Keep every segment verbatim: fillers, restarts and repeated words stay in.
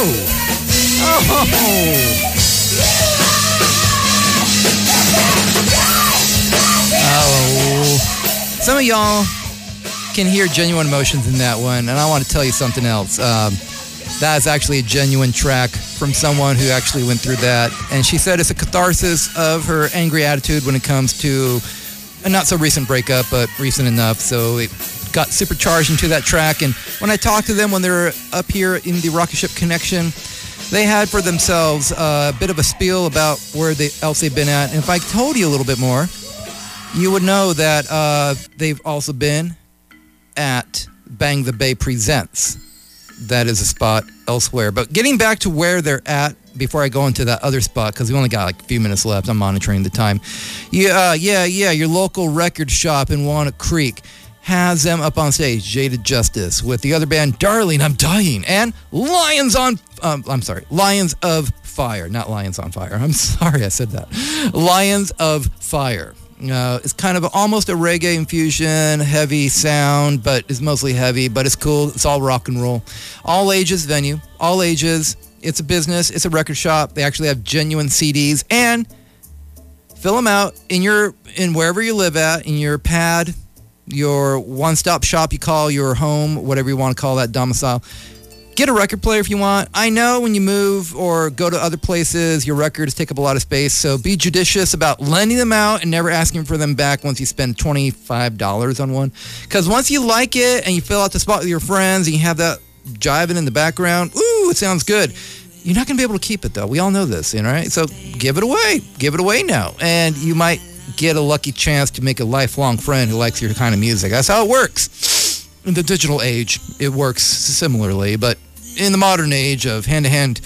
Oh! Oh. Some of y'all can hear genuine emotions in that one, and I want to tell you something else. Um, that is actually a genuine track from someone who actually went through that, and she said it's a catharsis of her angry attitude when it comes to a not-so-recent breakup, but recent enough, so it got supercharged into that track. And when I talked to them when they were up here in the Rocket Ship Connection, they had for themselves a bit of a spiel about where they, else they've been at. And if I told you a little bit more, you would know that uh, they've also been at Bang the Bay Presents. That is a spot elsewhere. But getting back to where they're at before I go into that other spot, because we only got like a few minutes left. I'm monitoring the time. Yeah, uh, yeah, yeah. Your local record shop in Walnut Creek has them up on stage, Jaded Justice, with the other band, Darling, I'm Dying, and Lions on, um, I'm sorry, Lions of Fire, not Lions on Fire. I'm sorry I said that. Lions of Fire. Uh, it's kind of almost a reggae infusion, heavy sound, but it's mostly heavy, but it's cool. It's all rock and roll. All ages venue, all ages. It's a business. It's a record shop. They actually have genuine C Ds, and fill them out in your, in wherever you live at, in your pad, your one-stop shop you call your home, whatever you want to call that domicile. Get a record player if you want. I know when you move or go to other places, your records take up a lot of space, so be judicious about lending them out and never asking for them back once you spend twenty-five dollars on one. Because once you like it and you fill out the spot with your friends and you have that jiving in the background, ooh, it sounds good. You're not going to be able to keep it, though. We all know this, you know, right? So give it away. Give it away now. And you might get a lucky chance to make a lifelong friend who likes your kind of music. That's how it works. In the digital age, it works similarly, but in the modern age of hand-to-hand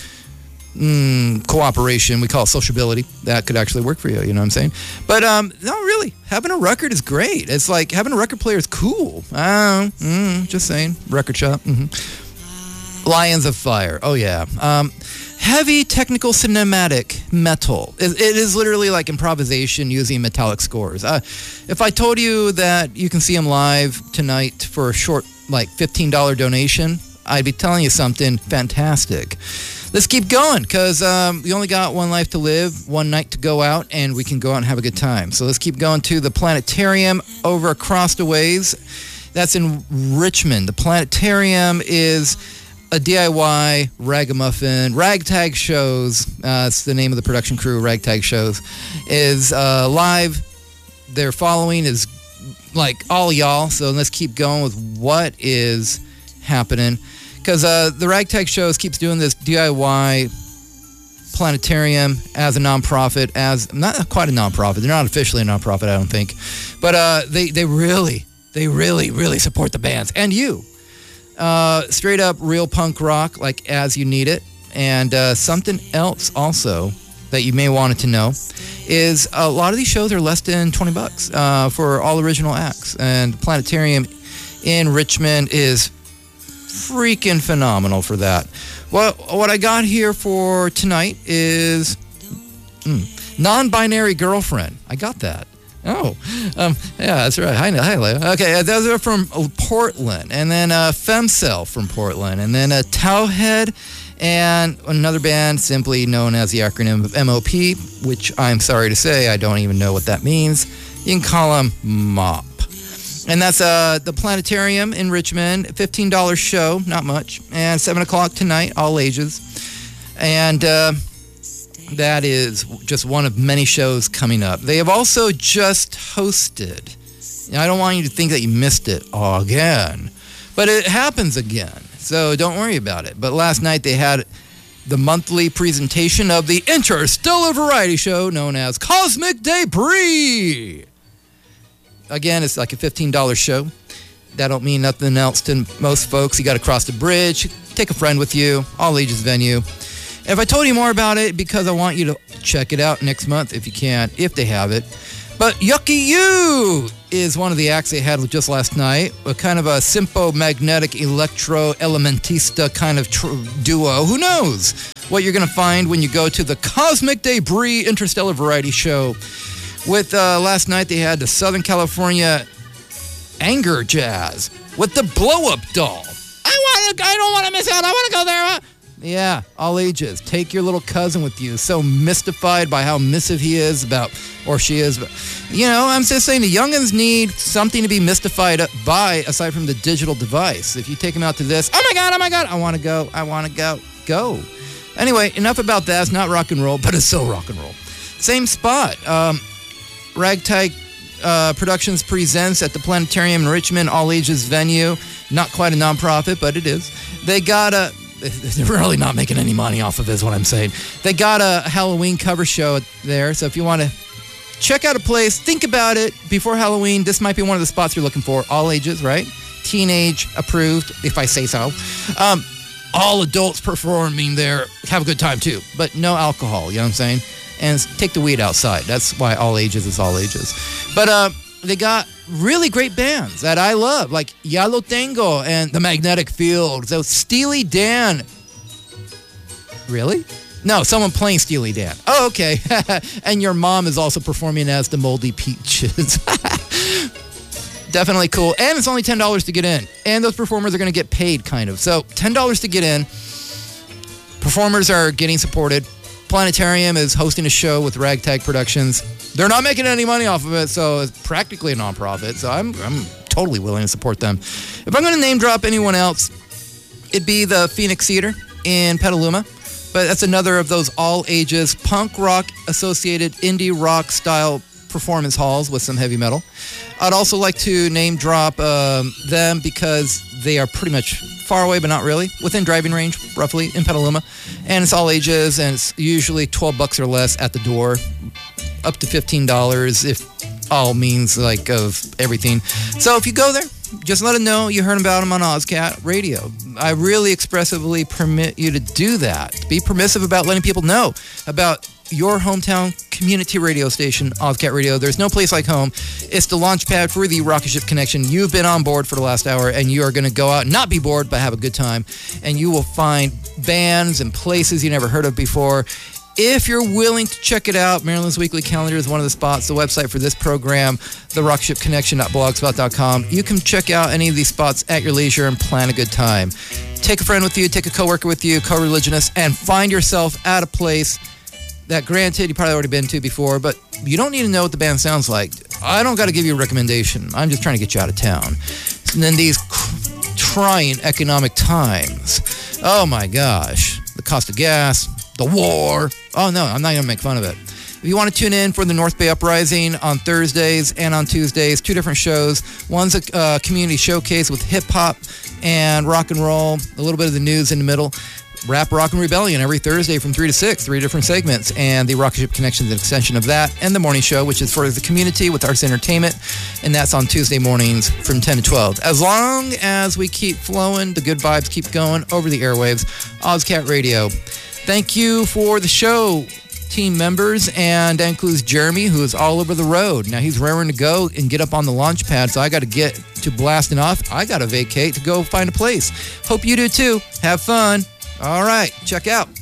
mm, cooperation, we call it sociability, that could actually work for you, you know what I'm saying? But, um, no, really, having a record is great. It's like having a record player is cool. Oh, mm, just saying. Record shop. Mm-hmm. Lions of Fire. Oh, yeah. Um, heavy technical cinematic metal. It, it is literally like improvisation using metallic scores. Uh, if I told you that you can see them live tonight for a short, like, fifteen dollars donation, I'd be telling you something fantastic. Let's keep going, because um, we only got one life to live, one night to go out, and we can go out and have a good time. So let's keep going to the Planetarium over across the ways. That's in Richmond. The Planetarium is a D I Y ragamuffin, ragtag shows. Uh, it's the name of the production crew, Ragtag Shows. Is uh, live. Their following is like all y'all. So let's keep going with what is happening. Because uh, the Ragtag Shows keeps doing this D I Y planetarium as a nonprofit, as not quite a nonprofit. They're not officially a nonprofit, I don't think. But uh, they, they really, they really, really support the bands. And you. Uh, straight up real punk rock, like As You Need It. And uh, something else also that you may want to know is a lot of these shows are less than twenty bucks uh, for all original acts. And the Planetarium in Richmond is freaking phenomenal for that. Well, what I got here for tonight is mm, Non-Binary Girlfriend. I got that. Oh, um, yeah, that's right. Hi, hi, Leo. Okay, those are from Portland. And then uh, Femcell from Portland. And then uh, Towhead and another band simply known as the acronym of M O P, which I'm sorry to say, I don't even know what that means. You can call them M O P. And that's uh, the Planetarium in Richmond, fifteen dollars show, not much, and seven o'clock tonight, all ages. And uh, that is just one of many shows coming up. They have also just hosted, I don't want you to think that you missed it again, but it happens again, so don't worry about it. But last night they had the monthly presentation of the interstellar variety show known as Cosmic Debris. Again, it's like a fifteen dollars show. That don't mean nothing else to most folks. You got to cross the bridge, take a friend with you, all ages venue. And if I told you more about it, because I want you to check it out next month if you can, if they have it. But Yucky You is one of the acts they had just last night, a kind of a sympo-magnetic electro-elementista kind of tr- duo. Who knows what you're going to find when you go to the Cosmic Debris Interstellar Variety Show. With uh, last night, they had the Southern California Anger Jazz with the Blow Up Doll. I want to. I don't want to miss out. I want to go there. Yeah, all ages. Take your little cousin with you. So mystified by how missive he is about, or she is. You know, I'm just saying the youngins need something to be mystified by aside from the digital device. If you take them out to this, oh my God, oh my God, I want to go, I want to go, go. Anyway, enough about that. It's not rock and roll, but it's so rock and roll. Same spot. Um, Ragtag uh, Productions presents at the Planetarium in Richmond, all ages venue. Not quite a nonprofit, but it is. They got a... They're really not making any money off of it, is what I'm saying. They got a Halloween cover show there, so if you want to check out a place, think about it before Halloween. This might be one of the spots you're looking for. All ages, right? Teenage approved, if I say so. Um, all adults performing there. Have a good time, too. But no alcohol, you know what I'm saying? And take the weed outside. That's why all ages is all ages. But uh, they got really great bands that I love, like Ya Lo Tengo and The Magnetic Field. So Steely Dan. Really? No, someone playing Steely Dan. Oh, okay. And your mom is also performing as the Moldy Peaches. Definitely cool. And it's only ten dollars to get in. And those performers are going to get paid, kind of. So ten dollars to get in. Performers are getting supported. Planetarium is hosting a show with Ragtag Productions. They're not making any money off of it, so it's practically a nonprofit. So I'm I'm totally willing to support them. If I'm going to name drop anyone else, it'd be the Phoenix Theater in Petaluma. But that's another of those all-ages punk rock associated indie rock style performance halls with some heavy metal. I'd also like to name drop um, them because they are pretty much far away, but not really, within driving range, roughly, in Petaluma. And it's all ages, and it's usually twelve bucks or less at the door, up to fifteen dollars if all means like of everything. So if you go there, just let them know you heard about them on OzCat Radio. I really expressively permit you to do that. Be permissive about letting people know about your hometown community radio station, OzCat Radio. There's no place like home. It's the launch pad for the Rocket Ship Connection. You've been on board for the last hour, and you are going to go out and not be bored, but have a good time. And you will find bands and places you never heard of before. If you're willing to check it out, Maryland's Weekly Calendar is one of the spots, the website for this program, the rocket ship connection dot blogspot dot com. You can check out any of these spots at your leisure and plan a good time. Take a friend with you, take a coworker with you, co-religionist, and find yourself at a place that, granted, you've probably already been to before, but you don't need to know what the band sounds like. I don't got to give you a recommendation. I'm just trying to get you out of town. And then these trying economic times. Oh, my gosh. The cost of gas, the war. Oh, no, I'm not going to make fun of it. If you want to tune in for the North Bay Uprising on Thursdays and on Tuesdays, two different shows. One's a uh, community showcase with hip-hop and rock and roll, a little bit of the news in the middle. Rap, Rock, and Rebellion every Thursday from three to six, three different segments. And the Rocket Ship Connection is an extension of that. And the morning show, which is for the community with Arts Entertainment. And that's on Tuesday mornings from ten to twelve. As long as we keep flowing, the good vibes keep going over the airwaves. OzCat Radio. Thank you for the show, team members. And that includes Jeremy, who is all over the road. Now he's raring to go and get up on the launch pad. So I got to get to blasting off. I got to vacate to go find a place. Hope you do too. Have fun. All right, check out